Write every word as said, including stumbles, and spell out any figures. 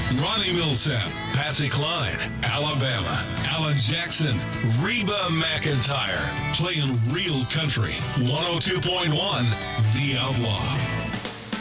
Ronnie Millsap, Patsy Cline, Alabama, Alan Jackson, Reba McEntire, playing real country. one oh two point one, The Outlaw.